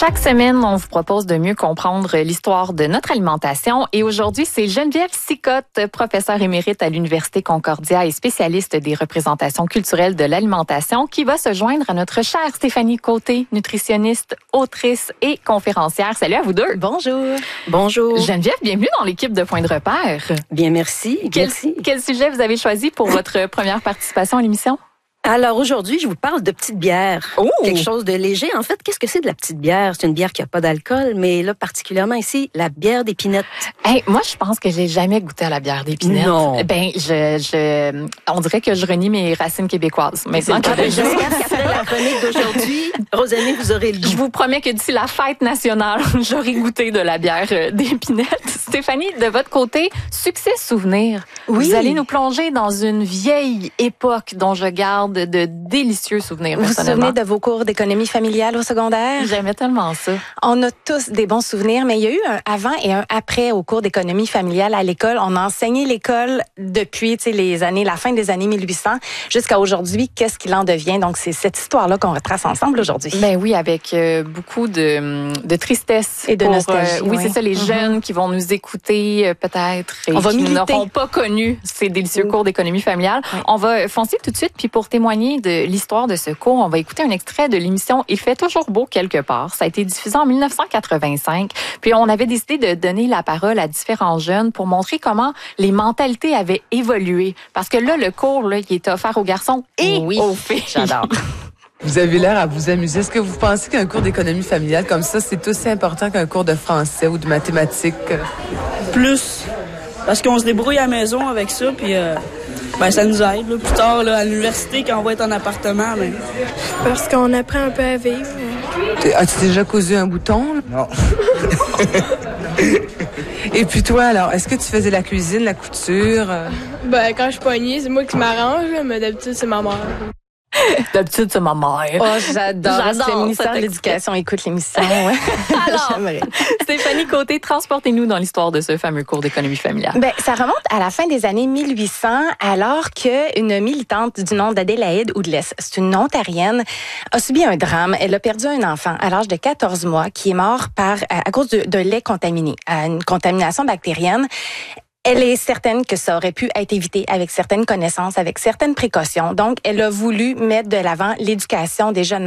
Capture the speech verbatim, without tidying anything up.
Chaque semaine, on vous propose de mieux comprendre l'histoire de notre alimentation. Et aujourd'hui, c'est Geneviève Sicotte, professeure émérite à l'Université Concordia et spécialiste des représentations culturelles de l'alimentation, qui va se joindre à notre chère Stéphanie Côté, nutritionniste, autrice et conférencière. Salut à vous deux. Bonjour. Bonjour. Geneviève, bienvenue dans l'équipe de Point de repère. Bien, merci. Quel, merci. quel sujet vous avez choisi pour votre première participation à l'émission? Alors aujourd'hui, je vous parle de petite bière. Oh! Quelque chose de léger. En fait, qu'est-ce que c'est de la petite bière? C'est une bière qui n'a pas d'alcool, mais là, particulièrement ici, la bière d'épinette. Hey, moi, je pense que j'ai jamais goûté à la bière d'épinette. Non. Ben, je, je, on dirait que je renie mes racines québécoises. Maintenant que je... Après la chronique d'aujourd'hui, Rosanée, vous aurez le goût. Je vous promets que d'ici la fête nationale, j'aurai goûté de la bière d'épinette. Stéphanie, de votre côté, succès souvenir. Oui. Vous allez nous plonger dans une vieille époque dont je garde de délicieux souvenirs. Vous vous souvenez de vos cours d'économie familiale au secondaire? J'aimais tellement ça. On a tous des bons souvenirs, mais il y a eu un avant et un après au cours d'économie familiale à l'école. On a enseigné l'école depuis, tu sais, les années, la fin des années mille huit cents jusqu'à aujourd'hui. Qu'est-ce qu'il en devient? Donc, c'est cette histoire-là qu'on retrace ensemble aujourd'hui. Ben oui, avec euh, beaucoup de, de tristesse. Et de pour, nostalgie. Euh, oui, oui, c'est ça, les mm-hmm. jeunes qui vont nous écouter euh, peut-être et On va qui militer. n'auront pas connu ces délicieux Oui. cours d'économie familiale. Oui. On va foncer tout de suite, puis pour témoigner de l'histoire de ce cours, on va écouter un extrait de l'émission Il fait toujours beau quelque part. Ça a été diffusé en dix-neuf cent quatre-vingt-cinq. Puis on avait décidé de donner la parole à différents jeunes pour montrer comment les mentalités avaient évolué. Parce que là, le cours, là, il était offert aux garçons et Oui. aux filles. J'adore. Vous avez l'air à vous amuser. Est-ce que vous pensez qu'un cours d'économie familiale comme ça, c'est aussi important qu'un cours de français ou de mathématiques? Plus. Parce qu'on se débrouille à la maison avec ça, puis euh, ben, ça nous aide. Là. Plus tard, là, à l'université, quand on va être en appartement, ben... Parce qu'on apprend un peu à vivre. As-tu déjà cousu un bouton? Non. Et puis toi, alors, est-ce que tu faisais la cuisine, la couture? Ben, quand je suis pognée, c'est moi qui m'arrange, mais d'habitude, c'est ma mère. D'habitude, c'est ma mère. Oh, j'adore. J'adore Le ministère cet de l'Éducation écoute l'émission. Ouais. Alors, J'aimerais. Stéphanie Côté, transportez-nous dans l'histoire de ce fameux cours d'économie familiale. Ben, ça remonte à la fin des années mille huit cents, alors qu'une militante du nom d'Adélaïde Oudles, c'est une Ontarienne, a subi un drame. Elle a perdu un enfant à l'âge de quatorze mois qui est mort par à cause de, de lait contaminé, une contamination bactérienne. Elle est certaine que ça aurait pu être évité avec certaines connaissances, avec certaines précautions. Donc, elle a voulu mettre de l'avant l'éducation des jeunes